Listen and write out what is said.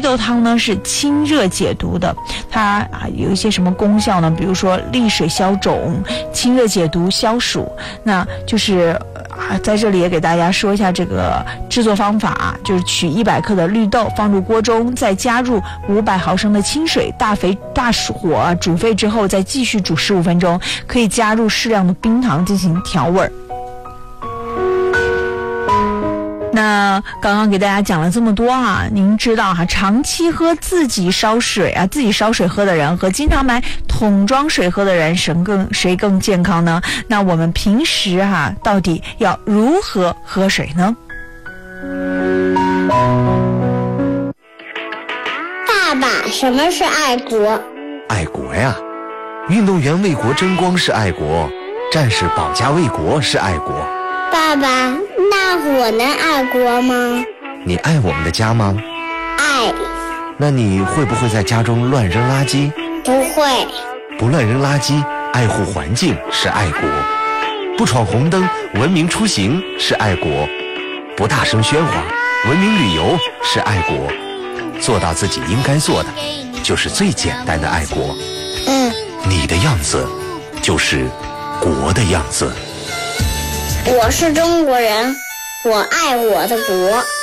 豆汤呢是清热解毒的，它有一些什么功效呢？比如说利水消肿、清热解毒、消暑。那就是在这里也给大家说一下这个制作方法，就是取100克的绿豆放入锅中，再加入500毫升的清水，大火煮沸之后再继续煮15分钟，可以加入适量的冰糖进行调味。那刚刚给大家讲了这么多您知道长期喝自己烧水喝的人和经常买桶装水喝的人谁更健康呢？那我们平时到底要如何喝水呢？ 爸爸，什么是爱国？ 爱国呀，运动员为国争光是爱国，战士保家卫国是爱国。 爸爸，那我能爱国吗？ 你爱我们的家吗？ 爱。 那你会不会在家中乱扔垃圾？ 不会。 不乱扔垃圾，爱护环境是爱国。不闯红灯，文明出行是爱国。不大声喧哗，文明旅游是爱国。做到自己应该做的，就是最简单的爱国。你的样子就是国的样子。 我是中国人，我爱我的国。